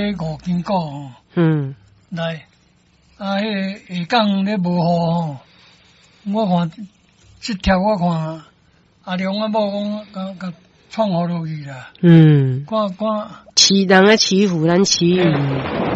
5斤股吼，来，迄个下港咧无雨吼，我看这条我看阿良阿某讲甲创好落去啦，看祈人啊祈福咱祈雨。